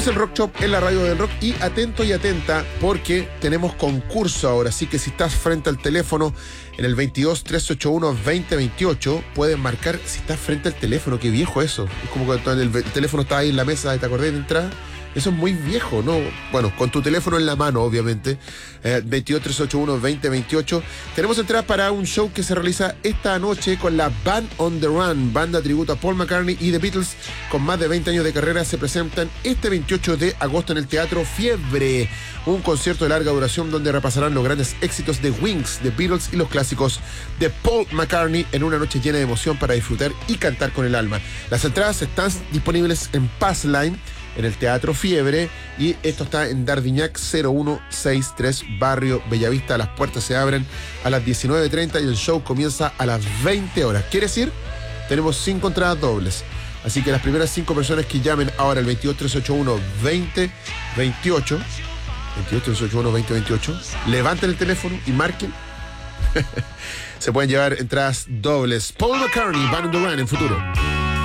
Es el Rock Shop en la radio del rock y atento y atenta porque tenemos concurso ahora, así que si estás frente al teléfono en el 22-381-2028 puedes marcar si estás frente al teléfono. Qué viejo eso, es como cuando el teléfono estaba ahí en la mesa y te acordé de entrar. Eso es muy viejo, ¿no? Bueno, con tu teléfono en la mano, obviamente. 22-381-2028. Tenemos entradas para un show que se realiza esta noche con la Band on the Run, banda tributo a Paul McCartney y The Beatles, con más de 20 años de carrera. Se presentan este 28 de agosto en el Teatro Fiebre. Un concierto de larga duración donde repasarán los grandes éxitos de Wings, The Beatles y los clásicos de Paul McCartney en una noche llena de emoción para disfrutar y cantar con el alma. Las entradas están disponibles en Passline, en el Teatro Fiebre, y esto está en Dardiñac 0163, barrio Bellavista. Las puertas se abren a las 19:30 y el show comienza a las 20 horas. ¿Quiere decir? Tenemos 5 entradas dobles. Así que las primeras 5 personas que llamen ahora al 22-381-2028, 22-381-2028, levanten el teléfono y marquen. Se pueden llevar entradas dobles. Paul McCartney, Band on the Run en futuro.